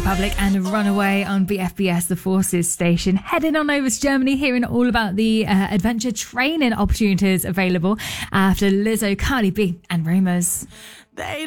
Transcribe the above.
Republic and Runaway on BFBS, the Forces station. Heading on over to Germany, hearing all about the adventure training opportunities available after Lizzo, Cardi B and Rumours.